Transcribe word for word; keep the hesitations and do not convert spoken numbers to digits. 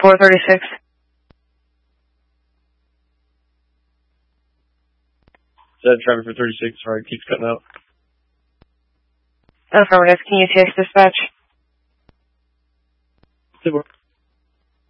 four thirty-six. Is that traffic for thirty-six? Sorry, it keeps cutting out. Affirmative. Can you text dispatch? Super.